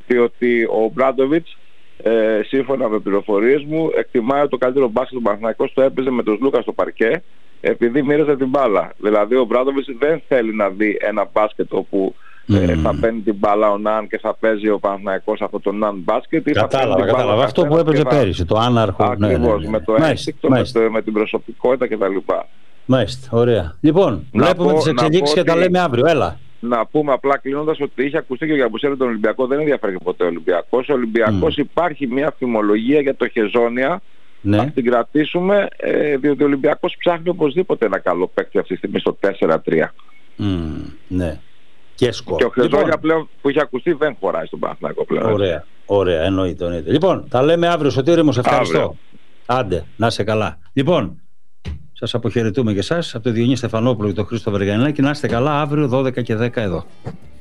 διότι ο Μπράντοβιτς, σύμφωνα με πληροφορίες μου, εκτιμάει ότι το καλύτερο μπάσκετ του Παναθηναϊκός το έπαιζε με τον Λούκα στο παρκέ, επειδή μοίραζε την μπάλα. Δηλαδή ο Μπράντοβιτς δεν θέλει να δει ένα μπάσκετ όπου θα παίρνει την μπάλα ο Ναν και θα παίζει ο Παναθηναϊκός από το Ναν μπάσκετ. Κατάλαβα. Αυτό που έπαιζε πέρυσι, το άναρχο. Ακριβώς, με το ένστικτο, με την προσωπικότητα κτλ. Μάλιστα, ωραία. Λοιπόν, βλέπουμε τις εξελίξεις και τα λέμε αύριο. Έλα. Να πούμε απλά κλείνοντας ότι είχε ακουστεί και για Μπουσέλη τον Ολυμπιακό, δεν ενδιαφέρει ποτέ ο Ολυμπιακός. Ο Ολυμπιακός υπάρχει μια φημολογία για το Χεζόνια. Ναι. Να την κρατήσουμε, διότι ο Ολυμπιακός ψάχνει οπωσδήποτε ένα καλό παίκτη αυτή τη στιγμή στο 4-3. Ναι. Και σκορ. Και ο Χεζόνια πλέον που είχε ακουστεί δεν χωράει στον Παναθηναϊκό πλέον. Ωραία, εννοείται. Λοιπόν, τα λέμε αύριο. Σωτήρη μου, σε ευχαριστώ. Αύριο. Άντε, να είσαι καλά. Λοιπόν, σας αποχαιρετούμε και εσάς από τον Διονύση Στεφανόπουλο και τον Χρήστο Βεργανινάκη. Να είστε καλά, αύριο 12 και 10 εδώ.